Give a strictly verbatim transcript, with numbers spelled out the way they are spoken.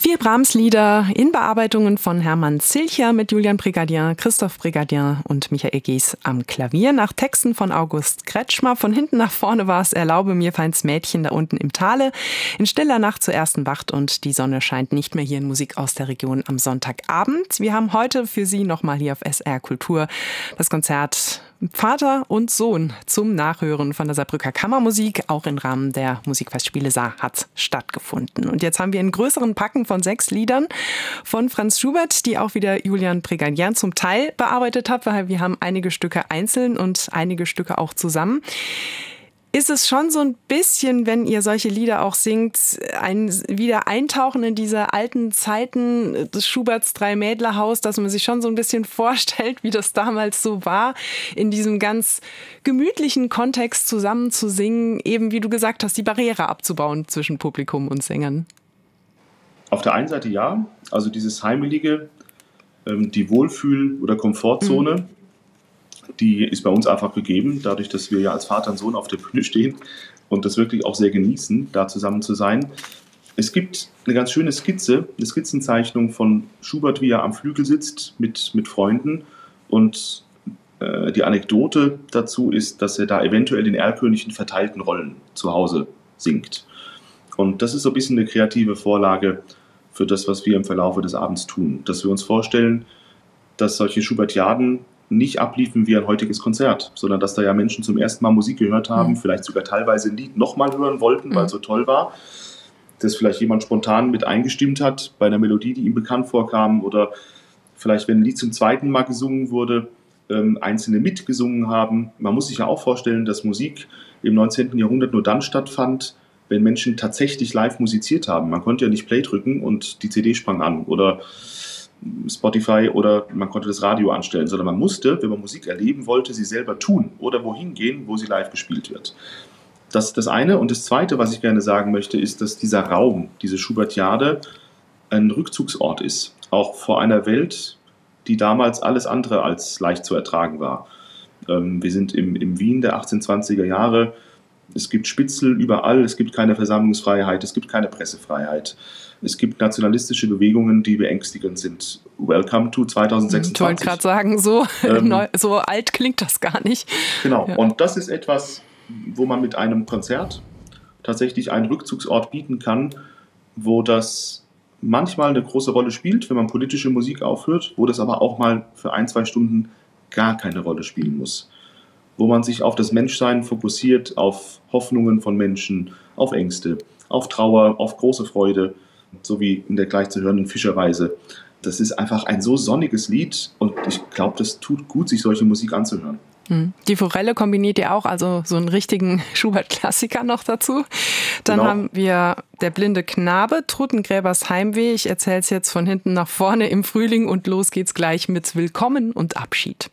Vier Brahms-Lieder in Bearbeitungen von Hermann Zilcher mit Julian Brigadier, Christoph Brigadier und Michael Gees am Klavier nach Texten von August Kretschmer. Von hinten nach vorne war es Erlaube mir, feins Mädchen da unten im Tale. In stiller Nacht zur ersten Wacht und die Sonne scheint nicht mehr hier in Musik aus der Region am Sonntagabend. Wir haben heute für Sie nochmal hier auf S R Kultur das Konzert Vater und Sohn zum Nachhören von der Saarbrücker Kammermusik, auch im Rahmen der Musikfestspiele Saar, hat stattgefunden. Und jetzt haben wir einen größeren Packen von sechs Liedern von Franz Schubert, die auch wieder Julian Brigadier zum Teil bearbeitet hat, weil wir haben einige Stücke einzeln und einige Stücke auch zusammen. Ist es schon so ein bisschen, wenn ihr solche Lieder auch singt, ein wieder Eintauchen in diese alten Zeiten des Schuberts Dreimädlerhaus, dass man sich schon so ein bisschen vorstellt, wie das damals so war, in diesem ganz gemütlichen Kontext zusammen zu singen, eben wie du gesagt hast, die Barriere abzubauen zwischen Publikum und Sängern? Auf der einen Seite ja, also dieses Heimelige, die Wohlfühl- oder Komfortzone, mhm. die ist bei uns einfach gegeben, dadurch, dass wir ja als Vater und Sohn auf der Bühne stehen und das wirklich auch sehr genießen, da zusammen zu sein. Es gibt eine ganz schöne Skizze, eine Skizzenzeichnung von Schubert, wie er am Flügel sitzt mit, mit Freunden. Und äh, die Anekdote dazu ist, dass er da eventuell den Erlkönig in verteilten Rollen zu Hause singt. Und das ist so ein bisschen eine kreative Vorlage für das, was wir im Verlaufe des Abends tun. Dass wir uns vorstellen, dass solche Schubertiaden nicht abliefen wie ein heutiges Konzert, sondern dass da ja Menschen zum ersten Mal Musik gehört haben, mhm. vielleicht sogar teilweise ein Lied nochmal hören wollten, mhm. weil es so toll war, dass vielleicht jemand spontan mit eingestimmt hat bei einer Melodie, die ihm bekannt vorkam, oder vielleicht, wenn ein Lied zum zweiten Mal gesungen wurde, ähm, Einzelne mitgesungen haben. Man muss sich ja auch vorstellen, dass Musik im neunzehnten Jahrhundert nur dann stattfand, wenn Menschen tatsächlich live musiziert haben. Man konnte ja nicht Play drücken und die C D sprang an oder Spotify oder man konnte das Radio anstellen, sondern man musste, wenn man Musik erleben wollte, sie selber tun oder wohin gehen, wo sie live gespielt wird. Das ist das eine. Und das zweite, was ich gerne sagen möchte, ist, dass dieser Raum, diese Schubertiade, ein Rückzugsort ist. Auch vor einer Welt, die damals alles andere als leicht zu ertragen war. Wir sind im, im Wien der achtzehnhundertzwanziger Jahre. Es gibt Spitzel überall, es gibt keine Versammlungsfreiheit, es gibt keine Pressefreiheit. Es gibt nationalistische Bewegungen, die beängstigend sind. Welcome to zweitausendsechsundzwanzig. Ich wollte gerade sagen, so, ähm, neu, so alt klingt das gar nicht. Genau, ja. Und das ist etwas, wo man mit einem Konzert tatsächlich einen Rückzugsort bieten kann, wo das manchmal eine große Rolle spielt, wenn man politische Musik aufhört, wo das aber auch mal für ein, zwei Stunden gar keine Rolle spielen muss. Wo man sich auf das Menschsein fokussiert, auf Hoffnungen von Menschen, auf Ängste, auf Trauer, auf große Freude, so wie in der gleich zu hörenden Fischerreise. Das ist einfach ein so sonniges Lied und ich glaube, das tut gut, sich solche Musik anzuhören. Die Forelle kombiniert ja auch, also so einen richtigen Schubert-Klassiker noch dazu. Dann genau. haben wir Der blinde Knabe, Tottengräbers Heimweh. Ich erzähle es jetzt von hinten nach vorne im Frühling und los geht's gleich mit Willkommen und Abschied.